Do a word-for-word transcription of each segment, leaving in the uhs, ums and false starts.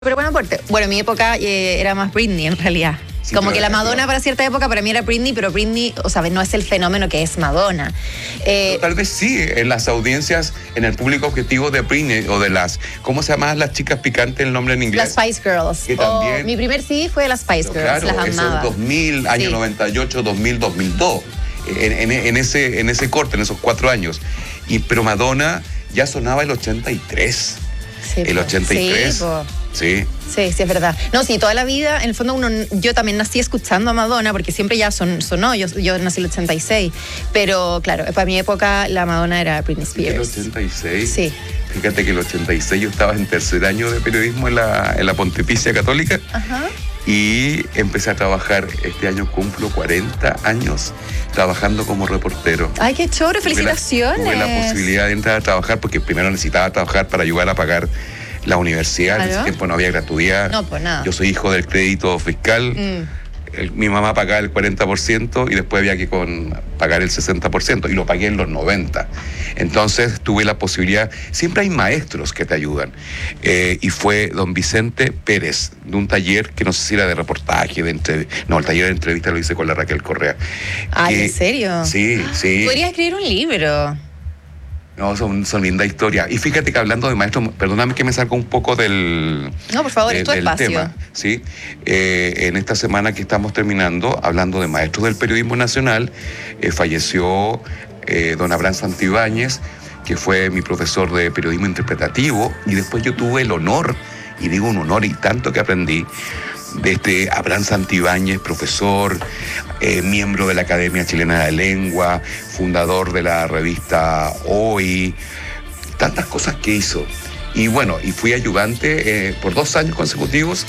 Pero buen aporte. Bueno, en mi época eh, era más Britney, en realidad. Sí, Como pero- que la Madonna pero- para cierta época para mí era Britney, pero Britney, o sea, no es el fenómeno que es Madonna. Eh, Tal vez sí, en las audiencias, en el público objetivo de Britney o de las, ¿cómo se llaman las chicas picantes el nombre en inglés? las Spice Girls. Que O también- mi primer C D fue de las Spice Pero Girls, claro, las eso amaba. es dos mil, año Sí. noventa y ocho, dos mil, dos mil dos. En, en- en ese, en ese corte, en esos cuatro años. Y, pero Madonna ya sonaba el ochenta y tres. Sí, El po. ochenta y tres. Sí, po. Sí. Sí, sí, es verdad. No, sí, toda la vida, en el fondo, uno, yo también nací escuchando a Madonna, porque siempre ya son, sonó, yo, yo nací en el ochenta y seis, pero claro, para mi época la Madonna era Britney ¿Y el Spears. ochenta y seis? Sí. Fíjate que el ochenta y seis yo estaba en tercer año de periodismo en la, en la Pontificia Católica. Ajá. Y empecé a trabajar, este año cumplo cuarenta años trabajando como reportero. Ay, qué choro, Tuve la- felicitaciones. Tuve la, posibilidad de entrar a trabajar porque primero necesitaba trabajar para ayudar a pagar la universidad. En ese Claro. tiempo no había gratuidad. No, pues nada. Yo soy hijo del crédito fiscal. Mm. El- mi mamá pagaba el cuarenta por ciento y después había que con, pagar el sesenta por ciento y lo pagué en los noventa. Entonces tuve la posibilidad, siempre hay maestros que te ayudan. Eh, y fue don Vicente Pérez, de un taller que no sé si era de reportaje, de entrev- no, el taller de entrevista lo hice con la Raquel Correa. Ay, Que- ¿en serio? Sí, sí. Podría escribir un libro. No, son, son linda historia. Y fíjate que hablando de maestros, perdóname que me salga un poco del, No, por favor, de- es tu del espacio. tema. ¿Sí? Eh, en esta semana que estamos terminando, hablando de maestros del periodismo nacional, eh, falleció eh, don Abraham Santibáñez, que fue mi profesor de periodismo interpretativo, y después yo tuve el honor, y digo un honor y tanto que aprendí, de este Abraham Santibáñez, profesor, eh, miembro de la Academia Chilena de la Lengua, fundador de la revista Hoy, tantas cosas que hizo. Y bueno, y fui ayudante eh, por dos años consecutivos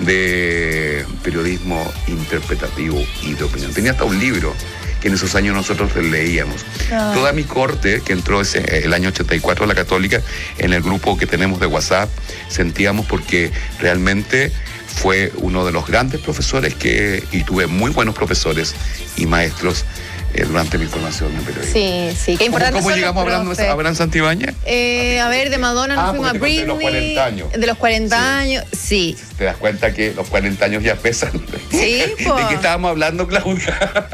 de periodismo interpretativo y de opinión. Tenía hasta un libro que en esos años nosotros leíamos. Ay. Toda mi corte, que entró ese, el año ochenta y cuatro a la Católica, en el grupo que tenemos de WhatsApp, sentíamos porque realmente fue uno de los grandes profesores que, y tuve muy buenos profesores y maestros eh, durante mi formación en periodismo. Sí, sí. Qué ¿Cómo, importante cómo son los llegamos hablando de profes. Abraham Santibáñez? Eh, a ver, de Madonna nos Ah, fuimos a porque te Britney. conté los cuarenta años. De los cuarenta Sí. años, sí. ¿Te das cuenta que los cuarenta años ya pesan? Sí, po. ¿De qué estábamos hablando, Claudia?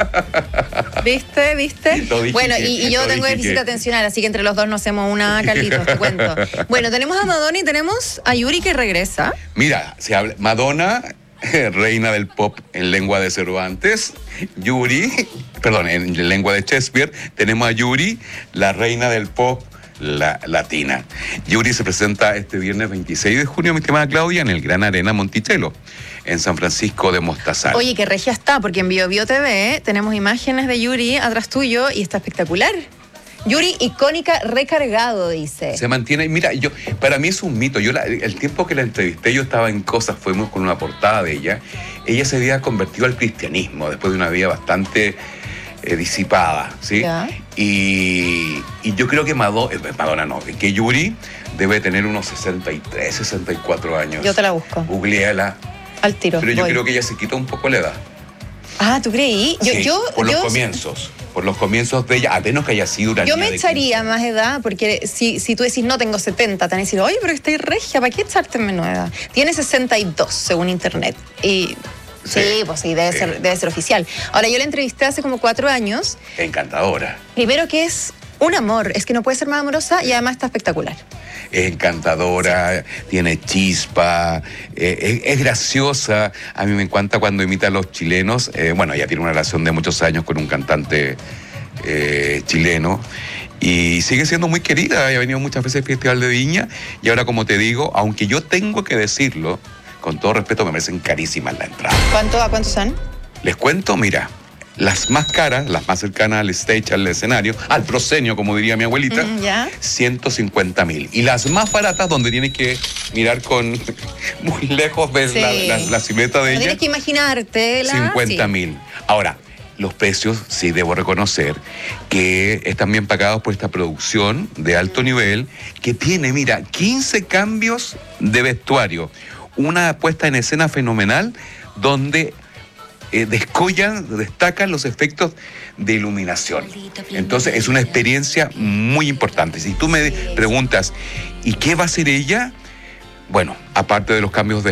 ¿Viste? ¿Viste? Lo dije Bueno, que- y, y yo lo tengo dije déficit que- atencional, así que entre los dos no hacemos una, Carlitos, te cuento. Bueno, tenemos a Madonna y tenemos a Yuri que regresa. Mira, se habla Madonna, reina del pop en lengua de Cervantes, Yuri, perdón, en lengua de Shakespeare, tenemos a Yuri, la reina del pop la, latina. Yuri se presenta este viernes veintiséis de junio, mi estimada Claudia, en el Gran Arena Monticello, en San Francisco de Mostazal. Oye, que regia está, porque en Bio Bio T V tenemos imágenes de Yuri atrás tuyo y está espectacular. Yuri, icónica, recargado, dice. Se mantiene, mira, yo, para mí es un mito. Yo la- el tiempo que la entrevisté, yo estaba en Cosas, fuimos con una portada de ella. Ella se había convertido al cristianismo después de una vida bastante eh, disipada, ¿sí? Ya. Y, y yo creo que Mado- eh, Madonna, no, que Yuri debe tener unos sesenta y tres, sesenta y cuatro años. Yo te la busco. Googleala. Al tiro. Pero yo voy. creo que ella se quitó un poco la edad. Ah, ¿tú creí? Yo, Sí, yo, por los yo, comienzos. Por los comienzos de ella, a menos que haya sido una yo niña me de echaría quince. más edad, porque si, si tú decís no tengo setenta, te van a decir, oye, pero estáis regia, ¿para qué echarte menos edad? Tiene sesenta y dos, según internet. Y sí, Sí, pues sí, debe, sí. Ser, debe ser oficial. Ahora, yo la entrevisté hace como cuatro años. Encantadora. Primero que es un amor, es que no puede ser más amorosa y además está espectacular. Es encantadora, tiene chispa, eh, es, es graciosa. A mí me encanta cuando imita a los chilenos. Eh, bueno, ella tiene una relación de muchos años con un cantante eh, chileno y sigue siendo muy querida. Ha venido muchas veces al Festival de Viña y ahora, como te digo, aunque yo tengo que decirlo, con todo respeto, me parecen carísimas las entradas. ¿Cuánto, ¿A cuántos son? Les cuento, mira, las más caras, las más cercanas al stage, al escenario, al proscenio, como diría mi abuelita, Mm, ¿ya? ciento cincuenta mil. Y las más baratas, donde tienes que mirar con muy lejos, ver Sí. la, la- la silueta de No ella, tienes que imaginarte la... cincuenta mil. Ahora, los precios, sí debo reconocer que están bien pagados por esta producción de alto nivel, que tiene, mira, quince cambios de vestuario, una puesta en escena fenomenal, donde eh, descollan, destacan los efectos de iluminación. Entonces es una experiencia muy importante. Si tú me preguntas, ¿y qué va a hacer ella? bueno, aparte de los cambios de